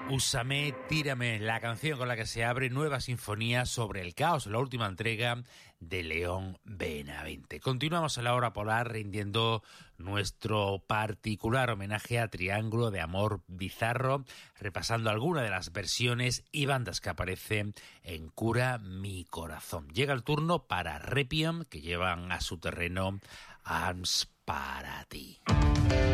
Úsame, tírame, la canción con la que se abre nueva sinfonía sobre el caos, la última entrega de León Benavente. Continuamos en la hora polar rindiendo nuestro particular homenaje a Triángulo de Amor Bizarro, repasando algunas de las versiones y bandas que aparecen en Cura mi corazón. Llega el turno para Repium, que llevan a su terreno Arms para ti.